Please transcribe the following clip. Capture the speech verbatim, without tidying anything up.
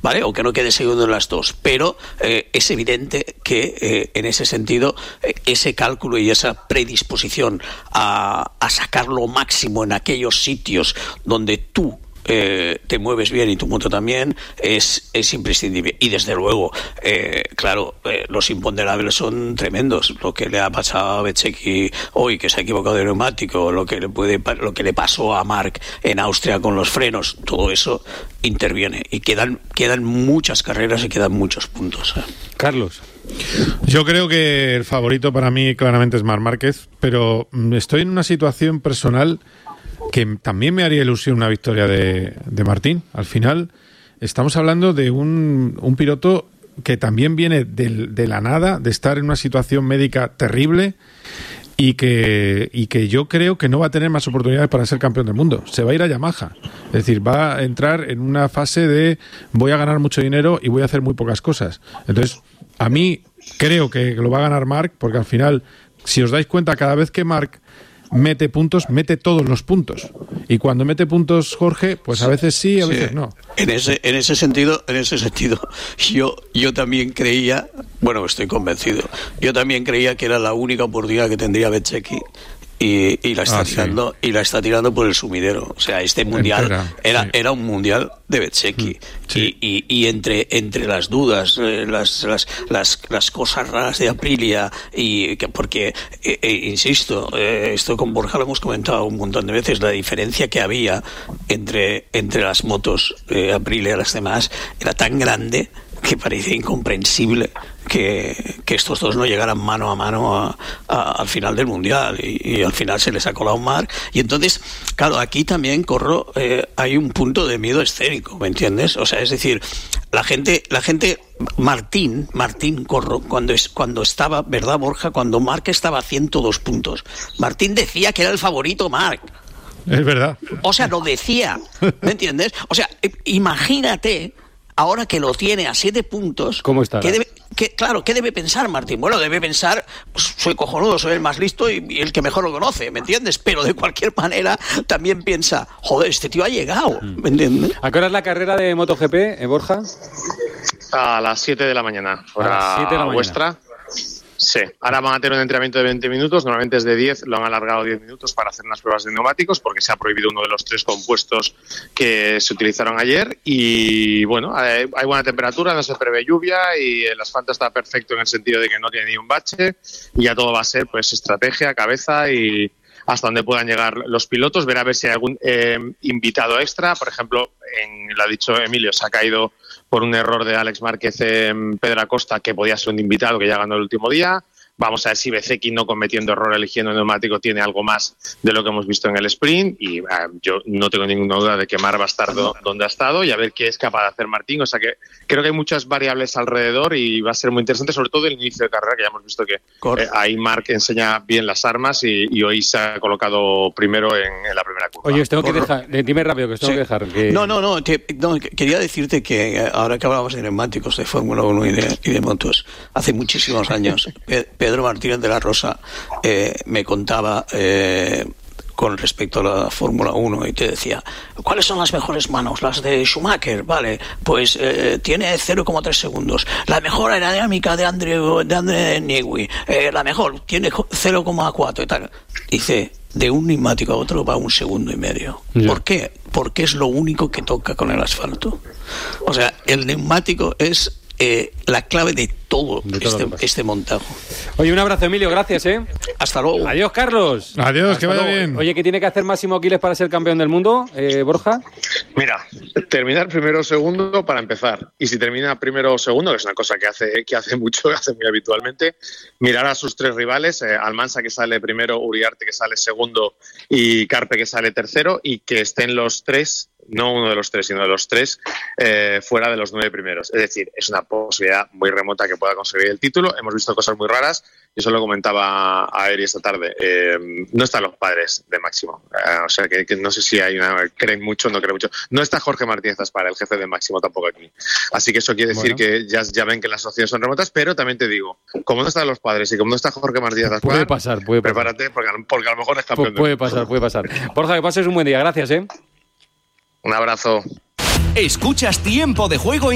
¿vale? O que no quede segundo en las dos. Pero eh, es evidente que eh, en ese sentido eh, ese cálculo y esa predisposición a, a sacar lo máximo en aquellos sitios donde tú Eh, te mueves bien y tu moto también, es, es imprescindible. Y desde luego, eh, claro, eh, los imponderables son tremendos. Lo que le ha pasado a Bezzecchi hoy, que se ha equivocado de neumático, lo que le puede, lo que le pasó a Marc en Austria con los frenos, todo eso interviene. Y quedan, quedan muchas carreras y quedan muchos puntos. ¿eh? Carlos. Yo creo que el favorito para mí claramente es Marc Márquez, pero estoy en una situación personal que también me haría ilusión una victoria de, de Martín. Al final estamos hablando de un, un piloto que también viene de, de la nada, de estar en una situación médica terrible y que, y que yo creo que no va a tener más oportunidades para ser campeón del mundo. Se va a ir a Yamaha. Es decir, va a entrar en una fase de voy a ganar mucho dinero y voy a hacer muy pocas cosas. Entonces, a mí creo que lo va a ganar Marc, porque al final, si os dais cuenta, cada vez que Marc mete puntos, mete todos los puntos. Y cuando mete puntos Jorge, pues a veces sí, a veces sí. no. En ese, en ese sentido, en ese sentido, yo, yo también creía, bueno, estoy convencido, yo también creía que era la única oportunidad que tendría Bezzecchi. Y, y la está ah, tirando sí. y la está tirando por el sumidero. O sea, este mundial Entera, era sí. era un mundial de Bezzecchi. Sí. Y, y, y entre entre las dudas, eh, las, las las las cosas raras de Aprilia, y que porque eh, eh, insisto, eh, esto con Borja lo hemos comentado un montón de veces, la diferencia que había entre entre las motos eh, Aprilia y las demás era tan grande que parecía incomprensible que, que estos dos no llegaran mano a mano a, a, al final del mundial, y, y al final se les ha colado Marc. Y entonces, claro, aquí también corro, eh, hay un punto de miedo escénico, ¿me entiendes? O sea, es decir, la gente, la gente, Martín, Martín Corro, cuando es, cuando estaba, ¿verdad, Borja? Cuando Marc estaba a ciento dos puntos, Martín decía que era el favorito Marc. Es verdad. O sea, lo decía, ¿me entiendes? O sea, imagínate. Ahora que lo tiene a siete puntos, ¿cómo está? ¿Qué debe, qué, claro, ¿qué debe pensar Martín? Bueno, debe pensar, pues, soy cojonudo, soy el más listo y, y el que mejor lo conoce, ¿me entiendes? Pero de cualquier manera también piensa, joder, este tío ha llegado, ¿me entiendes? ¿A qué hora es la carrera de MotoGP, eh, Borja? A las siete de la mañana, hora de la vuestra. Sí, ahora van a tener un entrenamiento de veinte minutos, normalmente es de diez, lo han alargado diez minutos para hacer unas pruebas de neumáticos porque se ha prohibido uno de los tres compuestos que se utilizaron ayer. Y bueno, hay, hay buena temperatura, no se prevé lluvia y el asfalto está perfecto en el sentido de que no tiene ni un bache, y ya todo va a ser pues estrategia, cabeza y hasta donde puedan llegar los pilotos. Ver a ver si hay algún eh, invitado extra. Por ejemplo, en, lo ha dicho Emilio, se ha caído por un error de Alex Márquez en Pedro Acosta, que podía ser un invitado que ya ganó el último día. Vamos a ver si Bezzecchi, no cometiendo error eligiendo el neumático, tiene algo más de lo que hemos visto en el sprint. Y uh, yo no tengo ninguna duda de que Marc va a estar do, donde ha estado, y a ver qué es capaz de hacer Martín. O sea que creo que hay muchas variables alrededor y va a ser muy interesante, sobre todo el inicio de carrera, que ya hemos visto que eh, ahí Marc enseña bien las armas y, y hoy se ha colocado primero en, en la primera curva. Oye, os tengo que dejar, dime rápido que os tengo sí. que dejar. Que... No, no, no, te, no, quería decirte que ahora que hablamos de neumáticos, de Fórmula uno y de, y de motos, hace muchísimos años, Pedro Martínez de la Rosa eh, me contaba eh, con respecto a la Fórmula uno y te decía, ¿cuáles son las mejores manos? Las de Schumacher, vale, pues eh, tiene cero coma tres segundos. La mejor aerodinámica de Andrew, de André Newey, eh, la mejor, tiene cero coma cuatro y tal. Dice, de un neumático a otro va un segundo y medio. Yeah. ¿Por qué? Porque es lo único que toca con el asfalto. O sea, el neumático es eh, la clave de todo, de todo este, este montaje. Oye, un abrazo, Emilio, gracias, ¿eh? Hasta luego. Adiós, Carlos. Adiós, Hasta que vaya luego. bien. Oye, ¿qué tiene que hacer Máximo Aquiles para ser campeón del mundo, eh, Borja? Mira, terminar primero o segundo para empezar. Y si termina primero o segundo, que es una cosa que hace que hace mucho, que hace muy habitualmente, mirar a sus tres rivales, eh, Almansa que sale primero, Uriarte que sale segundo y Carpe que sale tercero, y que estén los tres, no uno de los tres, sino de los tres, eh, fuera de los nueve primeros. Es decir, es una posibilidad muy remota que pueda conseguir el título. Hemos visto cosas muy raras. Yo se lo comentaba a Eri esta tarde. Eh, no están los padres de Máximo. Eh, o sea, que, que no sé si hay una, creen mucho o no creen mucho. No está Jorge Martínez Aspara, el jefe de Máximo, tampoco aquí. Así que eso quiere decir bueno. que ya, ya ven que las opciones son remotas, pero también te digo, como no están los padres y como no está Jorge Martínez Aspara, puede pasar, puede pasar. Prepárate porque, porque a lo mejor es campeón. Pu- puede pasar, puede pasar. Borja, que pases un buen día. Gracias, ¿eh? Un abrazo. Escuchas Tiempo de Juego